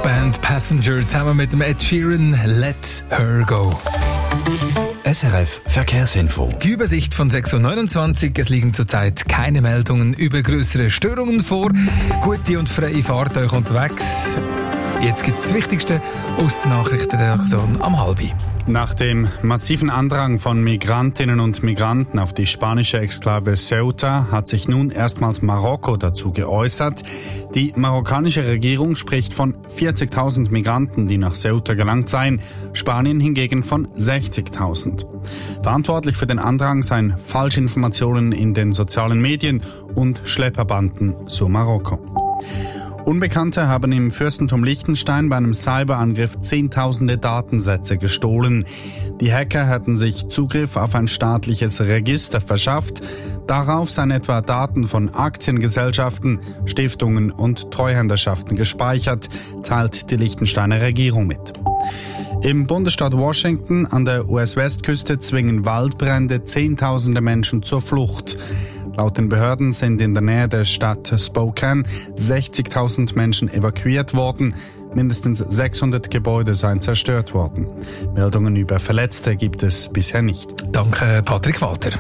Band Passenger zusammen mit dem Ed Sheeran, Let Her Go. SRF Verkehrsinfo. Die Übersicht von 6.29 Uhr. Es liegen zurzeit keine Meldungen über größere Störungen vor. Gute und freie Fahrt euch unterwegs. Jetzt gibt es das Wichtigste aus der Nachrichtenredaktion am 12:30. Nach dem massiven Andrang von Migrantinnen und Migranten auf die spanische Exklave Ceuta hat sich nun erstmals Marokko dazu geäußert. Die marokkanische Regierung spricht von 40.000 Migranten, die nach Ceuta gelangt seien, Spanien hingegen von 60.000. Verantwortlich für den Andrang seien Falschinformationen in den sozialen Medien und Schlepperbanden zu Marokko. Unbekannte haben im Fürstentum Liechtenstein bei einem Cyberangriff Zehntausende Datensätze gestohlen. Die Hacker hätten sich Zugriff auf ein staatliches Register verschafft. Darauf seien etwa Daten von Aktiengesellschaften, Stiftungen und Treuhänderschaften gespeichert, teilt die Liechtensteiner Regierung mit. Im Bundesstaat Washington an der US-Westküste zwingen Waldbrände Zehntausende Menschen zur Flucht. Laut den Behörden sind in der Nähe der Stadt Spokane 60.000 Menschen evakuiert worden. Mindestens 600 Gebäude seien zerstört worden. Meldungen über Verletzte gibt es bisher nicht. Danke, Patrick Walter.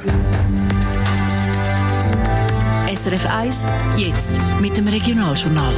SRF 1, jetzt mit dem Regionaljournal.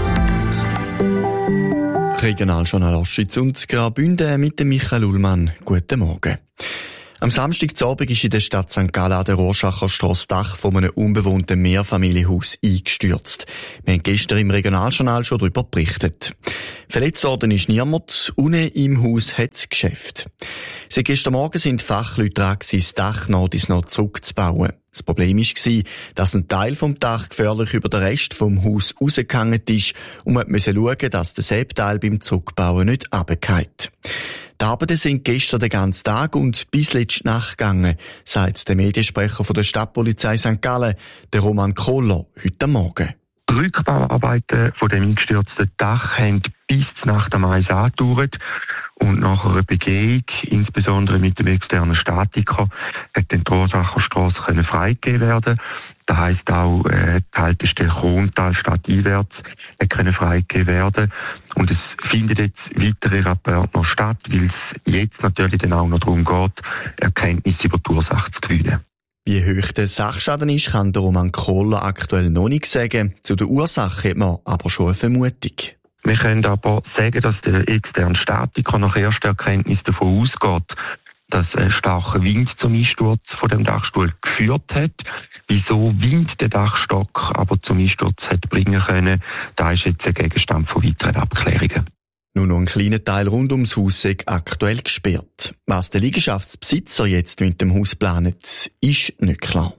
Regionaljournal Ostschweiz und Graubünden mit dem Michael Ullmann. Guten Morgen. Am Samstagabend ist in der Stadt St. Gallen an der Rorschacher Strasse Dach von einem unbewohnten Mehrfamilienhaus eingestürzt. Wir haben gestern im Regionaljournal schon darüber berichtet. Verletzt worden ist niemand, unten im Haus hat es Geschäft. Seit gestern Morgen sind Fachleute dran, das Dach noch zurückzubauen. Das Problem war, dass ein Teil vom Dach gefährlich über den Rest vom Haus rausgehangen ist und man musste schauen, dass der Seebteil beim Zurückbauen nicht runterfällt. Die Arbeiten sind gestern den ganzen Tag und bis letzte Nacht gegangen, sagt der Mediensprecher von der Stadtpolizei St. Gallen, der Roman Kohler, heute Morgen. Die Rückbauarbeiten von dem eingestürzten Dach haben bis zur Nacht am 1 angedauert. Und nach einer Begehung, insbesondere mit dem externen Statiker, hat dann die Rorschacher Strasse freigegeben werden. Das heisst auch, die Haltestelle Krontal stadteinwärts können freigegeben werden. Und es findet jetzt weitere Rapporte noch statt, weil es jetzt natürlich dann auch noch darum geht, Erkenntnisse über die Ursache zu gewinnen. Wie hoch der Sachschaden ist, kann der Roman Kohler aktuell noch nicht sagen. Zu der Ursache hat man aber schon eine Vermutung. Wir können aber sagen, dass der externe Statiker nach erster Erkenntnis davon ausgeht, dass ein starker Wind zum Einsturz von dem Dachstuhl geführt hat. Wieso Wind den Dachstock aber zum Einsturz hat bringen können, da ist jetzt ein Gegenstand von weiteren Abklärungen. Nur noch ein kleiner Teil rund ums Haus ist aktuell gesperrt. Was der Liegenschaftsbesitzer jetzt mit dem Haus plant, ist nicht klar.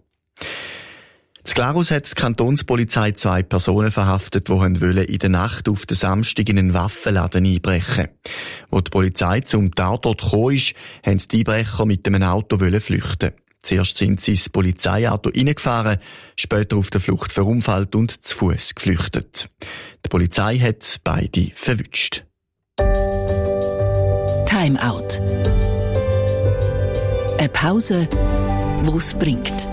In Glarus hat die Kantonspolizei 2 Personen verhaftet, die in der Nacht auf den Samstag in einen Waffenladen einbrechen. Als die Polizei zum Tatort gekommen ist, haben die Einbrecher mit einem Auto flüchten. Zuerst sind sie ins Polizeiauto reingefahren, später auf der Flucht verunfallt und zu Fuß geflüchtet. Die Polizei hat beide verwünscht. Time Out. Eine Pause, die es bringt.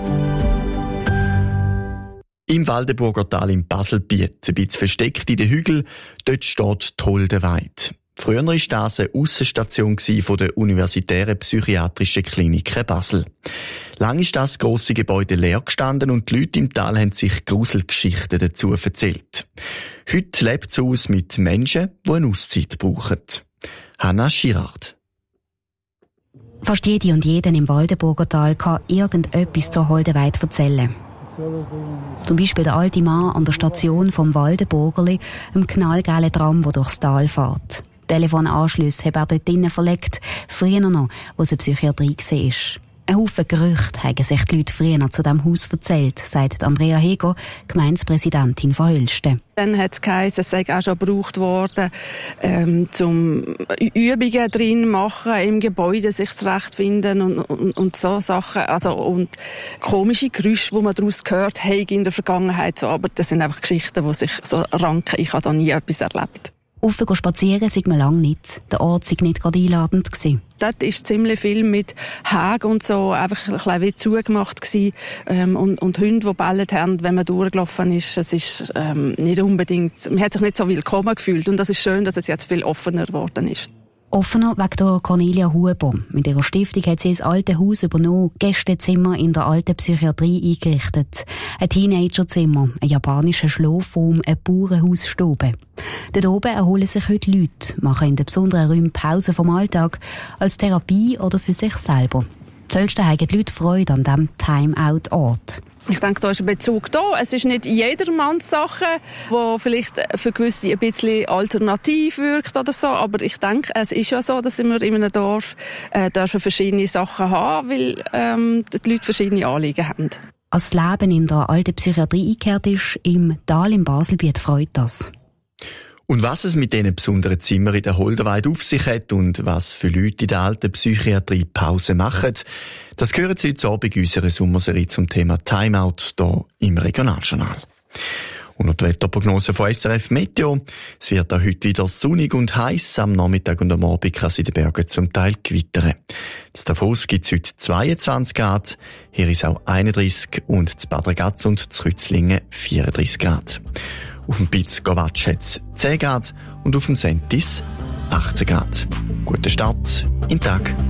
Im Waldenburger Tal im Baselbiet, ein bisschen versteckt in den Hügeln, dort steht die Holdenweide. Früher war das eine Aussenstation von der Universitären Psychiatrischen Klinik Basel. Lang ist das grosse Gebäude leer gestanden und die Leute im Tal haben sich Gruselgeschichten dazu erzählt. Heute lebt das Haus mit Menschen, die eine Auszeit brauchen. Hanna Schirard. Fast jede und jeden im Waldenburger Tal kann irgendetwas zur Holdenweide erzählen. Zum Beispiel der alte Mann an der Station vom Waldenburgerli, im knallgelben Tram, der durchs Tal fährt. Telefonanschlüsse hat er dort drinnen verlegt, früher noch, wo es eine Psychiatrie war. Ein Haufen Gerüchte haben sich die Leute früher zu diesem Haus erzählt, sagt Andrea Heger, Gemeindepräsidentin von Hüllsten. Dann hat es geheißen, es sei auch schon gebraucht worden, zum Übungen drin machen, im Gebäude sich zurechtfinden und so Sachen. Also, und komische Geräusche, die man daraus gehört hat in der Vergangenheit. So, aber das sind einfach Geschichten, die sich so ranken. Ich habe da nie etwas erlebt. Rauf spazieren sei man lange nicht. Der Ort sei nicht gerade einladend gewesen. Dort war ziemlich viel mit Hagen und so einfach ein bisschen wie zugemacht gewesen. Und Hunde, die bellt haben, wenn man durchgelaufen ist. Es ist nicht unbedingt, man hat sich nicht so willkommen gefühlt. Und das ist schön, dass es jetzt viel offener geworden ist. Offener wegen der Cornelia Huber. Mit ihrer Stiftung hat sie das alte Haus übernommen, Gästezimmer in der alten Psychiatrie eingerichtet. Ein Teenagerzimmer, ein japanischer Schlafraum, eine Bauernhausstube. Dort oben erholen sich heute Leute, machen in den besonderen Räumen Pause vom Alltag, als Therapie oder für sich selber. Zuerst haben die Leute Freude an diesem Time-Out-Ort. Ich denke, da ist ein Bezug da. Es ist nicht jedermanns Sache, die vielleicht für gewisse ein bisschen alternativ wirkt oder so. Aber ich denke, es ist ja so, dass wir in einem Dorf dürfen verschiedene Sachen haben, weil die Leute verschiedene Anliegen haben. Als das Leben in der alten Psychiatrie eingekehrt ist, im Tal im Baselbiet, freut das. Und was es mit diesen besonderen Zimmern in der Holderweide auf sich hat und was für Leute in der alten Psychiatrie Pause machen, das hören Sie heute Abend in unserer Sommerserie zum Thema Timeout hier im Regionaljournal. Und noch die Wetterprognose von SRF Meteo. Es wird auch heute wieder sonnig und heiß. Am Nachmittag und am Abend kann es in den Bergen zum Teil gewittern. In Davos gibt es heute 22 Grad, hier ist auch 31 und in Bad Ragaz und in Rützlingen 34 Grad. Auf dem Piz Gawatsch hat es 10 Grad und auf dem Sentis 18 Grad. Guten Start in den Tag.